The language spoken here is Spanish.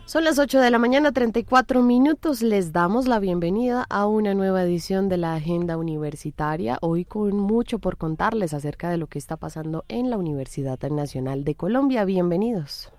Son las 8 de la mañana, 34 minutos. Les damos la bienvenida a una nueva edición de la Agenda Universitaria. Hoy con mucho por contarles acerca de lo que está pasando en la Universidad Nacional de Colombia. Bienvenidos.